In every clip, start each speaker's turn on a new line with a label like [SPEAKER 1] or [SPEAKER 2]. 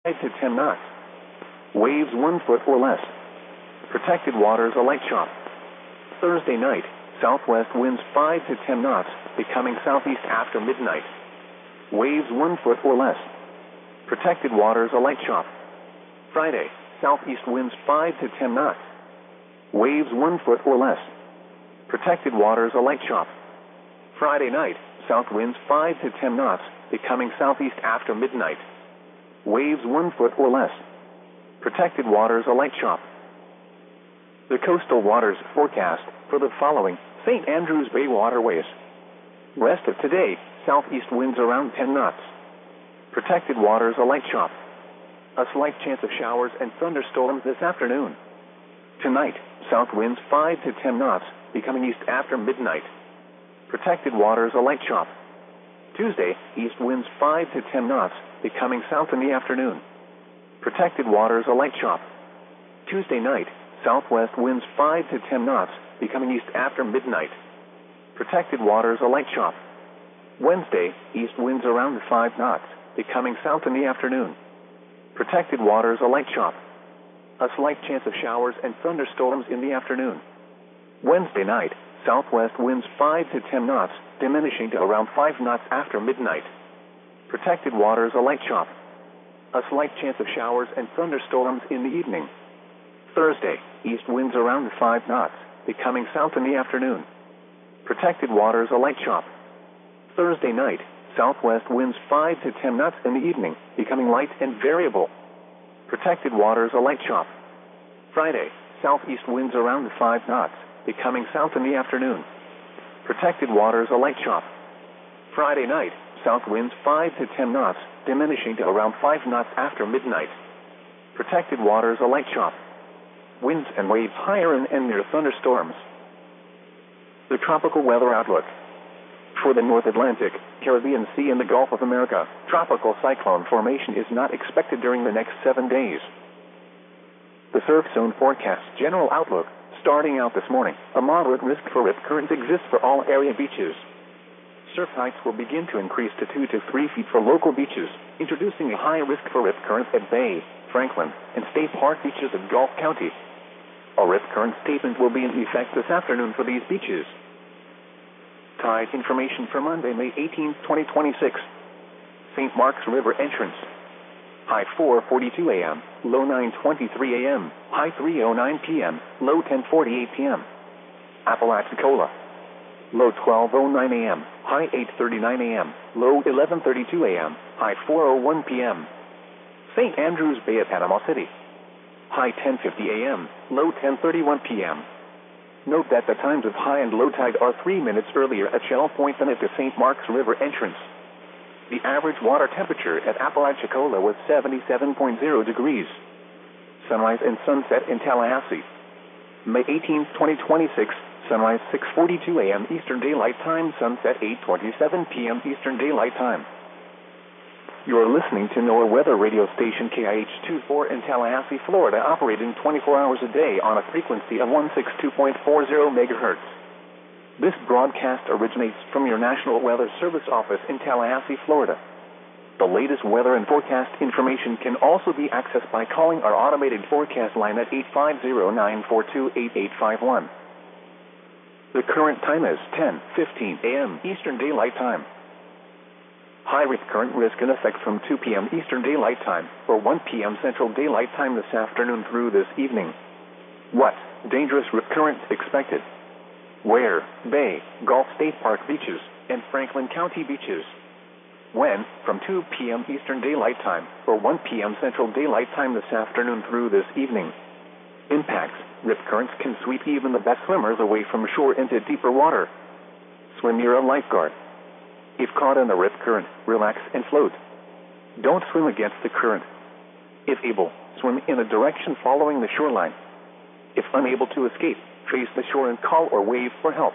[SPEAKER 1] 5 to 10 knots. Waves 1 foot or less. Protected waters a light chop. Thursday night, southwest winds 5 to 10 knots, becoming southeast after midnight. Waves 1 foot or less. Protected waters a light chop. Friday, southeast winds 5 to 10 knots. Waves 1 foot or less. Protected waters a light chop. Friday night, south winds 5 to 10 knots, becoming southeast after midnight. Waves 1 foot or less. Protected waters a light chop. The coastal waters forecast for the following St. Andrews Bay waterways. Rest of today, southeast winds around 10 knots. Protected waters a light chop. A slight chance of showers and thunderstorms this afternoon. Tonight, south winds 5 to 10 knots, becoming east after midnight. Protected waters a light chop. Tuesday, east winds 5 to 10 knots, becoming south in the afternoon. Protected waters a light chop. Tuesday night, southwest winds 5 to 10 knots, becoming east after midnight. Protected waters a light chop. Wednesday, east winds around 5 knots, becoming south in the afternoon. Protected waters a light chop. A slight chance of showers and thunderstorms in the afternoon. Wednesday night, southwest winds 5 to 10 knots, diminishing to around 5 knots after midnight. Protected waters a light chop. A slight chance of showers and thunderstorms in the evening. Thursday, east winds around 5 knots, becoming south in the afternoon. Protected waters a light chop. Thursday night, southwest winds 5 to 10 knots in the evening, becoming light and variable. Protected waters a light chop. Friday, southeast winds around 5 knots, becoming south in the afternoon. Protected waters a light chop. Friday night, south winds 5 to 10 knots, diminishing to around 5 knots after midnight. Protected waters a light chop. Winds and waves higher and near thunderstorms. The tropical weather outlook. For the North Atlantic, Caribbean Sea and the Gulf of America, tropical cyclone formation is not expected during the next 7 days. The surf zone forecast general outlook. Starting out this morning, a moderate risk for rip currents exists for all area beaches. Surf heights will begin to increase to 2 to 3 feet for local beaches, introducing a high risk for rip currents at Bay, Franklin, and State Park beaches of Gulf County. A rip current statement will be in effect this afternoon for these beaches. Tide information for Monday, May 18, 2026. St. Mark's River entrance. High 4:42 a.m., low 9:23 a.m., high 3:09 p.m., low 10:48 p.m. Apalachicola. Low 12:09 a.m., high 8:39 a.m., low 11:32 a.m., high 4:01 p.m. St. Andrews Bay at Panama City. High 10:50 a.m., low 10:31 p.m. Note that the times of high and low tide are 3 minutes earlier at Shell Point than at the St. Mark's River entrance. The average water temperature at Apalachicola was 77.0 degrees. Sunrise and sunset in Tallahassee. May 18, 2026, sunrise 6:42 a.m. Eastern Daylight Time, sunset 8:27 p.m. Eastern Daylight Time. You are listening to NOAA weather radio station KIH-24 in Tallahassee, Florida, operating 24 hours a day on a frequency of 162.40 megahertz. This broadcast originates from your National Weather Service office in Tallahassee, Florida. The latest weather and forecast information can also be accessed by calling our automated forecast line at 850-942-8851. The current time is 10:15 a.m. Eastern Daylight Time. High rip current risk in effect from 2 p.m. Eastern Daylight Time or 1 p.m. Central Daylight Time this afternoon through this evening. What? Dangerous rip current expected. Where? Bay, Gulf State Park beaches, and Franklin County beaches. When? From 2 p.m. Eastern Daylight Time or 1 p.m. Central Daylight Time this afternoon through this evening. Impacts. Rip currents can sweep even the best swimmers away from shore into deeper water. Swim near a lifeguard. If caught in the rip current, relax and float. Don't swim against the current. If able, swim in a direction following the shoreline. If unable to escape, face the shore and call or wave for help.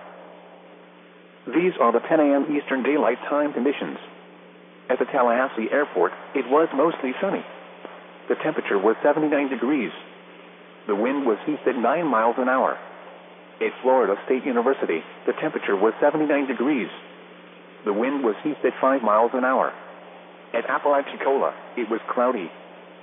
[SPEAKER 1] These are the 10 a.m. Eastern Daylight Time conditions. At the Tallahassee Airport, it was mostly sunny. The temperature was 79 degrees. The wind was east at 9 miles an hour. At Florida State University, the temperature was 79 degrees. The wind was east at 5 miles an hour. At Apalachicola, it was cloudy.